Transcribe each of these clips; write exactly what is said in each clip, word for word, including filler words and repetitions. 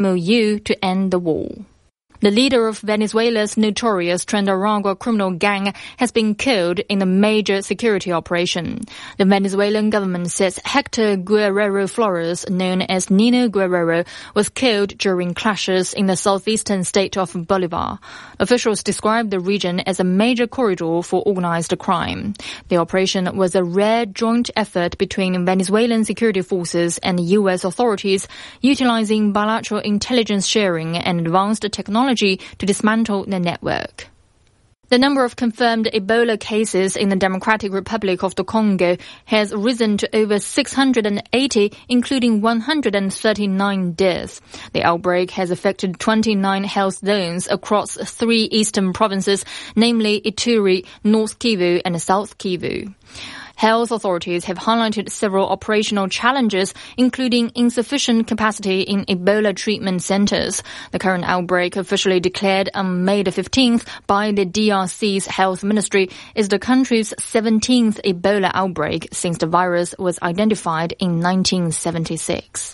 M O U to end the war. The leader of Venezuela's notorious Tren-de-Aragua criminal gang has been killed in a major security operation. The Venezuelan government says Hector Guerrero Flores, known as Nino Guerrero, was killed during clashes in the southeastern state of Bolivar. Officials described the region as a major corridor for organized crime. The operation was a rare joint effort between Venezuelan security forces and U S authorities, utilizing bilateral intelligence sharing and advanced technology to dismantle the network. The number of confirmed Ebola cases in the Democratic Republic of the Congo has risen to over six hundred eighty, including one hundred thirty-nine deaths. The outbreak has affected twenty-nine health zones across three eastern provinces, namely Ituri, North Kivu, and South Kivu. Health authorities have highlighted several operational challenges, including insufficient capacity in Ebola treatment centers. The current outbreak, officially declared on May the fifteenth by the D R C's health ministry, is the country's seventeenth Ebola outbreak since the virus was identified in nineteen seventy-six.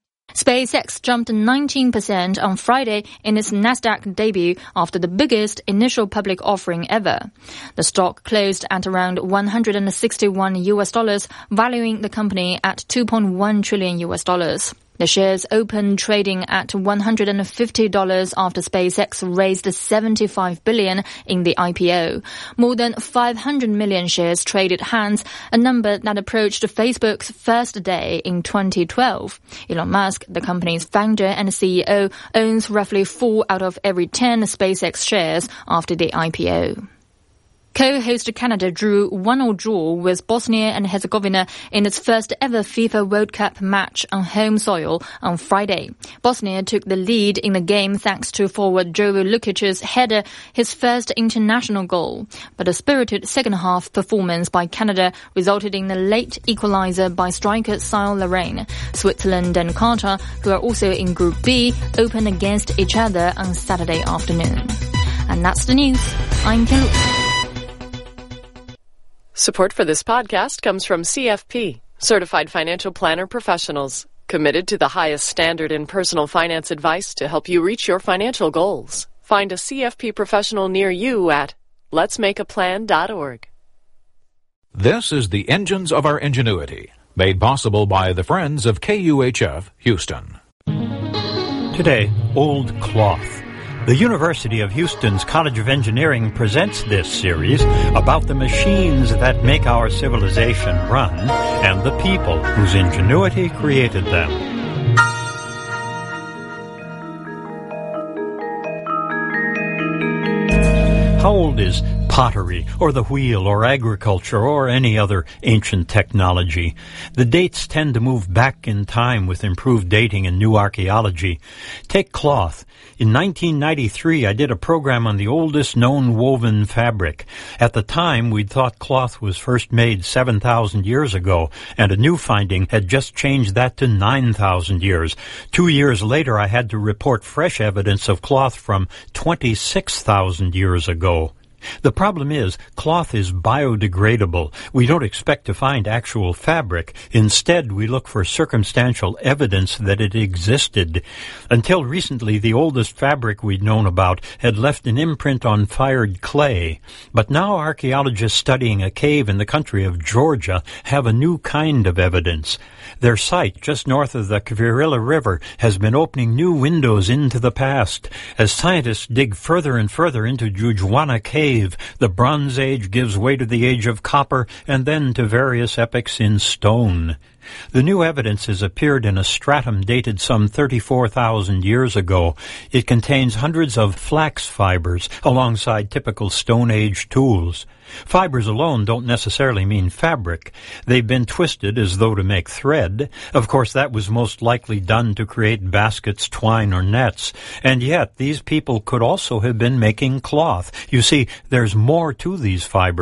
SpaceX jumped nineteen percent on Friday in its Nasdaq debut after the biggest initial public offering ever. The stock closed at around one hundred sixty-one U S dollars, valuing the company at two point one trillion U S dollars. The shares opened trading at one hundred fifty dollars after SpaceX raised seventy-five billion dollars in the I P O. More than five hundred million shares traded hands, a number that approached Facebook's first day in twenty twelve. Elon Musk, the company's founder and C E O, owns roughly four out of every ten SpaceX shares after the I P O. Co-host Canada drew one all draw with Bosnia and Herzegovina in its first ever FIFA World Cup match on home soil on Friday. Bosnia took the lead in the game thanks to forward Jovo Lukic's header, his first international goal. But a spirited second-half performance by Canada resulted in the late equalizer by striker Cyril Lorraine. Switzerland and Qatar, who are also in Group B, opened against each other on Saturday afternoon. And that's the news. I'm Ken Lu. Support for this podcast comes from C F P, Certified Financial Planner Professionals, committed to the highest standard in personal finance advice to help you reach your financial goals. Find a C F P professional near you at lets make a plan dot org. This is the Engines of Our Ingenuity, made possible by the friends of K U H F Houston. Today, old cloth. The University of Houston's College of Engineering presents this series about the machines that make our civilization run and the people whose ingenuity created them. How old is pottery, or the wheel, or agriculture, or any other ancient technology? The dates tend to move back in time with improved dating and new archaeology. Take cloth. In nineteen ninety-three, I did a program on the oldest known woven fabric. At the time, we'd thought cloth was first made seven thousand years ago, and a new finding had just changed that to nine thousand years. Two years later, I had to report fresh evidence of cloth from twenty-six thousand years ago. The problem is, cloth is biodegradable. We don't expect to find actual fabric. Instead, we look for circumstantial evidence that it existed. Until recently, the oldest fabric we'd known about had left an imprint on fired clay. But now archaeologists studying a cave in the country of Georgia have a new kind of evidence. Their site, just north of the Quirilla River, has been opening new windows into the past. As scientists dig further and further into Jujuana Cave, the Bronze Age gives way to the Age of Copper and then to various epochs in stone. The new evidence has appeared in a stratum dated some thirty-four thousand years ago. It contains hundreds of flax fibers alongside typical Stone Age tools. Fibers alone don't necessarily mean fabric. They've been twisted as though to make thread. Of course, that was most likely done to create baskets, twine, or nets. And yet, these people could also have been making cloth. You see, there's more to these fibers.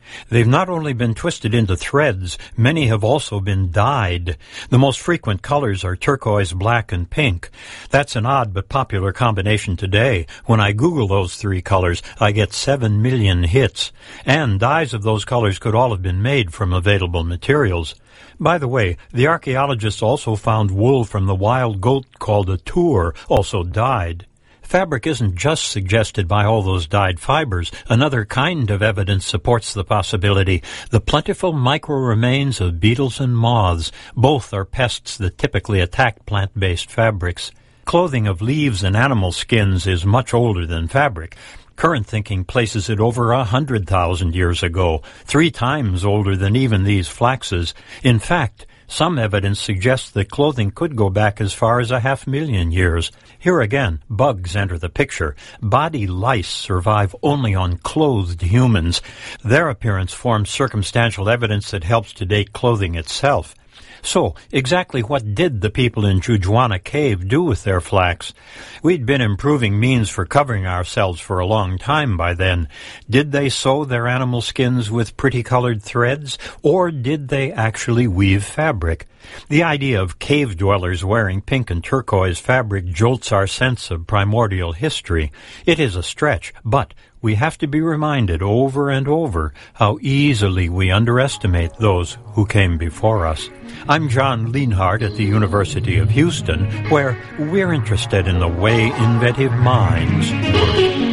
They've not only been twisted into threads, many have also been dyed. The most frequent colors are turquoise, black, and pink. That's an odd but popular combination today. When I Google those three colors, I get seven million hits. And dyes of those colors could all have been made from available materials. By the way, the archaeologists also found wool from the wild goat called a tour, also dyed. Fabric isn't just suggested by all those dyed fibers. Another kind of evidence supports the possibility. The plentiful micro-remains of beetles and moths. Both are pests that typically attack plant-based fabrics. Clothing of leaves and animal skins is much older than fabric. Current thinking places it over a hundred thousand years ago, three times older than even these flaxes. In fact, some evidence suggests that clothing could go back as far as a half million years. Here again, bugs enter the picture. Body lice survive only on clothed humans. Their appearance forms circumstantial evidence that helps to date clothing itself. So, exactly what did the people in Jujuana Cave do with their flax? We'd been improving means for covering ourselves for a long time by then. Did they sew their animal skins with pretty colored threads, or did they actually weave fabric? The idea of cave dwellers wearing pink and turquoise fabric jolts our sense of primordial history. It is a stretch, but we have to be reminded over and over how easily we underestimate those who came before us. I'm John Lienhardt at the University of Houston, where we're interested in the way inventive minds work.